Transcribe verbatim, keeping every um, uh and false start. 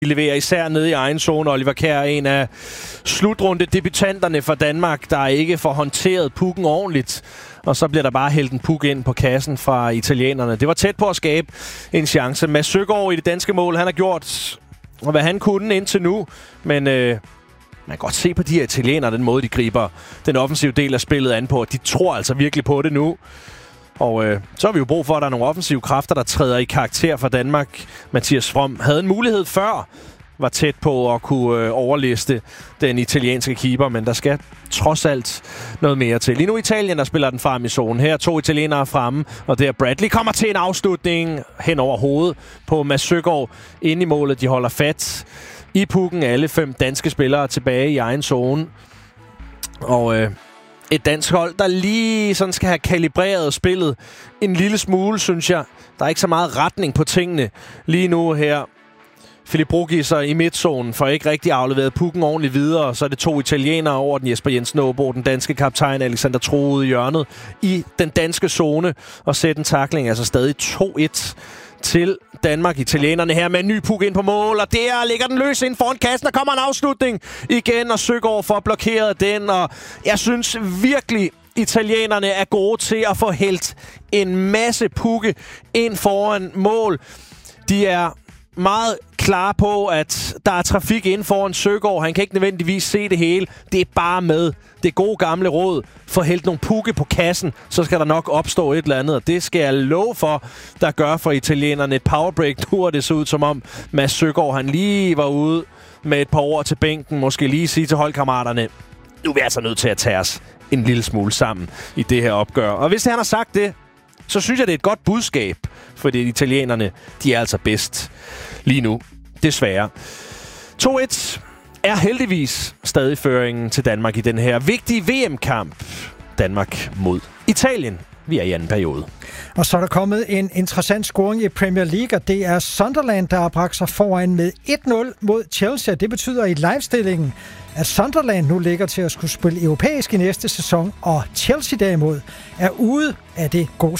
leverer især nede i egen zone. Oliver Kjær er en af slutrunde debutanterne for Danmark, der ikke får håndteret pucken ordentligt. Og så bliver der bare hældt en puk ind på kassen fra italienerne. Det var tæt på at skabe en chance. Mads Søgaard i det danske mål, han har gjort, hvad han kunne indtil nu. Men øh, man kan godt se på de her italienere, den måde de griber den offensive del af spillet an på. De tror altså virkelig på det nu. Og øh, så har vi jo brug for, at der er nogle offensive kræfter, der træder i karakter for Danmark. Mathias From havde en mulighed før, var tæt på at kunne øh, overliste den italienske keeper, men der skal trods alt noget mere til. Lige nu Italien, der spiller den frem i zonen. Her er to italienere fremme, og der Bradley kommer til en afslutning hen over hovedet på Mads Søgaard inde i målet. De holder fat i pukken, alle fem danske spillere tilbage i egen zone. Og øh, et dansk hold, der lige sådan skal have kalibreret spillet en lille smule, synes jeg. Der er ikke så meget retning på tingene lige nu her. Philip Brugis i midtzonen får ikke rigtig afleveret pukken ordentligt videre. Så er det to italienere over den. Jesper Jensen Aabo, den danske kaptajn, Alexander Troede i hjørnet i den danske zone. Og sætte en tackling, altså stadig to et til Danmark. Italienerne her med en ny puk ind på mål, og der ligger den løs ind foran kassen. Der kommer en afslutning igen, og Søgaard får blokeret den. Og jeg synes virkelig, italienerne er gode til at få hældt en masse pukke ind foran mål. De er meget klar på, at der er trafik inden foran Søgaard. Han kan ikke nødvendigvis se det hele. Det er bare med det gode gamle råd. Få hældt nogle pukke på kassen, så skal der nok opstå et eller andet. Og det skal jeg love for, der gør for italienerne et powerbreak. Nu er det så ud som om Mads Søgaard, han lige var ude med et par ord til bænken. Måske lige sige til holdkammeraterne, nu er vi altså nødt til at tage os en lille smule sammen i det her opgør. Og hvis han har sagt det, så synes jeg, det er et godt budskab, fordi italienerne, de er altså bedst lige nu. Desværre. to et er heldigvis stadig føringen til Danmark i den her vigtige V M-kamp. Danmark mod Italien. Vi er i anden periode. Og så er der kommet en interessant scoring i Premier League, og det er Sunderland, der har bragt sig foran med et nul mod Chelsea. Det betyder i livestillingen, at Sunderland nu ligger til at skulle spille europæisk i næste sæson, og Chelsea derimod er ude af det gode